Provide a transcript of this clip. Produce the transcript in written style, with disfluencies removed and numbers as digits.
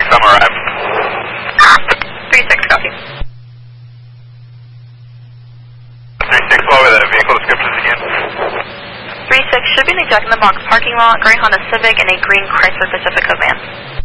I'm arrived. 3-6, copy. 3-6, what were the vehicle descriptions again? 3-6, should be in a Jack in the Box parking lot, gray Honda Civic, and a green Chrysler Pacifica van.